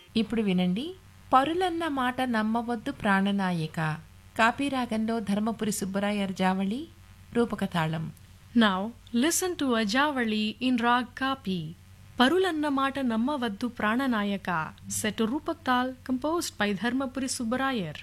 ఇప్పుడు వినండి, పరులన్న మాట నమ్మవద్దు ప్రాణనాయిక. కాపీరాగంలో Dharmapuri సుబ్బరాయర్ Javali, రూపకతాళం. Now listen to a Javali in Rag Kapi. Parulanna Mata Nammavaddu Prananayaka, set to Rupak Tal, composed by Dharmapuri Subbarayar.